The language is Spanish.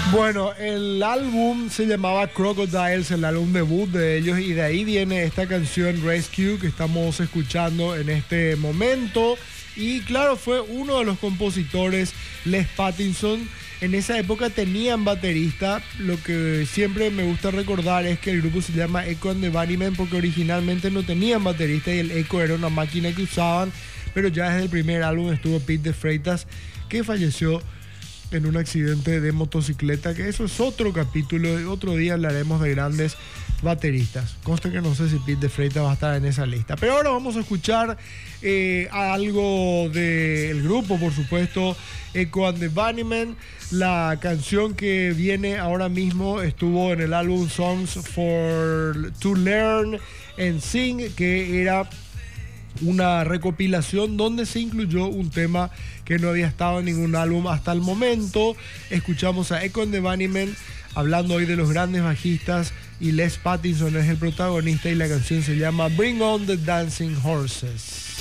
Bueno, el álbum se llamaba Crocodiles, el álbum debut de ellos, y de ahí viene esta canción Rescue que estamos escuchando en este momento. Y claro, fue uno de los compositores, Les Pattinson. En esa época tenían baterista. Lo que siempre me gusta recordar es que el grupo se llama Echo and the Bunnymen porque originalmente no tenían baterista y el Echo era una máquina que usaban, pero ya desde el primer álbum estuvo Pete de Freitas, que falleció en un accidente de motocicleta, que eso es otro capítulo, y otro día hablaremos de grandes bateristas. Consta que no sé si Pete de Freitas va a estar en esa lista, pero ahora vamos a escuchar algo del grupo, por supuesto, Echo and the Bunnymen. La canción que viene ahora mismo estuvo en el álbum Songs for to Learn and Sing, que era una recopilación donde se incluyó un tema que no había estado en ningún álbum hasta el momento. Escuchamos a Echo and the Bunnymen hablando hoy de los grandes bajistas y Les Pattinson es el protagonista y la canción se llama Bring on the Dancing Horses.